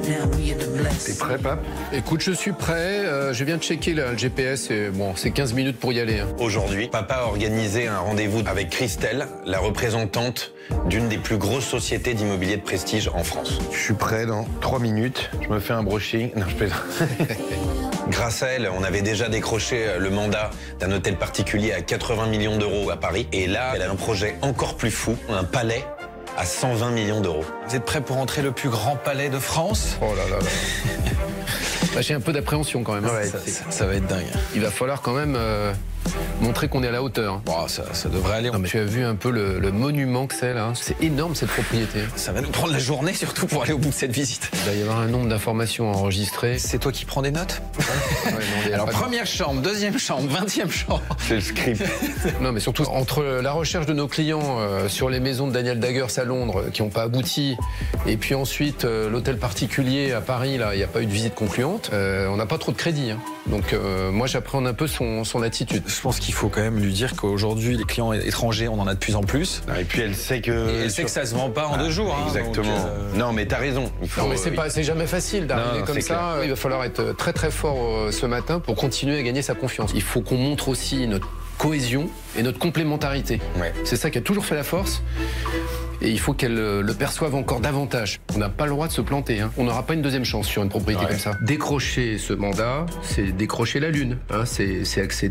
T'es prêt, Pape? Écoute, je suis prêt. Je viens de checker là, le GPS et bon, c'est 15 minutes pour y aller. Hein. Aujourd'hui, Papa a organisé un rendez-vous avec Christelle, la représentante d'une des plus grosses sociétés d'immobilier de prestige en France. Je suis prêt dans 3 minutes. Je me fais un brushing. Non, je plaisante. Grâce à elle, on avait déjà décroché le mandat d'un hôtel particulier à 80 millions d'euros à Paris. Et là, elle a un projet encore plus fou, un palais à 120 millions d'euros. Vous êtes prêts pour entrer le plus grand palais de France? Oh là là là. Bah, j'ai un peu d'appréhension quand même. Hein. Ouais, ça va être dingue. Il va falloir quand même montrer qu'on est à la hauteur. Bon, ça devrait aller. Non, mais tu as vu un peu le monument que c'est là. C'est énorme cette propriété. Ça va nous prendre la journée surtout pour aller au bout de cette visite. Il va y avoir un nombre d'informations enregistrées. C'est toi qui prends des notes? Ouais, non, Alors première chambre, deuxième chambre, 20e chambre. C'est le script. Non, mais surtout entre la recherche de nos clients sur les maisons de Daniel Daggers à Londres qui n'ont pas abouti, et puis ensuite l'hôtel particulier à Paris, là, il n'y a pas eu de visite concluante. On n'a pas trop de crédit. Hein. Donc moi, j'appréhende un peu son attitude. Je pense qu'il faut quand même lui dire qu'aujourd'hui, les clients étrangers, on en a de plus en plus. Et puis elle sait que... Et elle sait que ça se vend pas en 2 jours. Hein, exactement. donc, Non, mais t'as raison. Il faut... Non, mais c'est jamais facile d'arriver comme ça. Clair. Il va falloir être très très fort ce matin pour continuer à gagner sa confiance. Il faut qu'on montre aussi notre cohésion et notre complémentarité. Ouais. C'est ça qui a toujours fait la force. Et il faut qu'elle le perçove encore davantage. On n'a pas le droit de se planter. Hein. On n'aura pas une deuxième chance sur une propriété comme ça. Décrocher ce mandat, c'est décrocher la lune. Hein. C'est accéder